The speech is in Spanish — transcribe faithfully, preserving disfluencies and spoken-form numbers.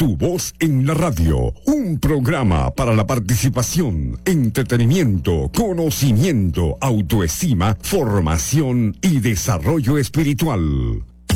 Tu voz en la radio, un programa para la participación, entretenimiento, conocimiento, autoestima, formación y desarrollo espiritual.